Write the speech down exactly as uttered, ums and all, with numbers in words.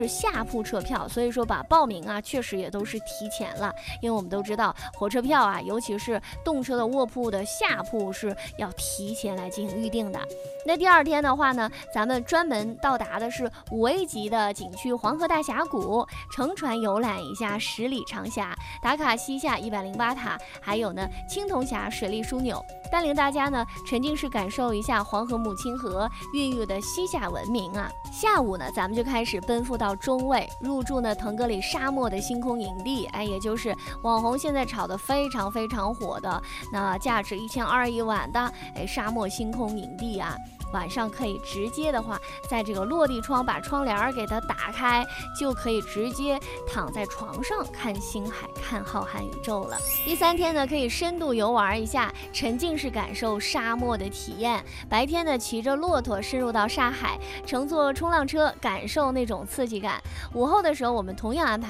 是下铺车票，所以说把报名啊确实也都是提前了，因为我们都知道火车票啊，尤其是动车的卧铺的下铺是要提前来进行预定的。那第二天的话呢，咱们专门到达的是五 A 级的景区黄河大峡谷，乘船游览一下十里长峡、打卡西夏一百零八塔，还有呢青铜峡水利枢纽，带领大家呢沉浸式感受一下黄河母亲河孕育的西夏文明啊。下午呢，咱们就开始奔赴到中卫，入住呢腾格里沙漠的星空营地，哎，也就是网红现在炒得非常非常火的那价值一千二一晚的哎沙漠星空营地啊。晚上可以直接的话，在这个落地窗把窗帘给它打开，就可以直接躺在床上看星海、看浩瀚宇宙了。第三天呢，可以深度游玩一下，沉浸式感受沙漠的体验。白天呢，骑着骆驼深入到沙海，乘坐冲浪车，感受那种刺激感。午后的时候，我们同样安排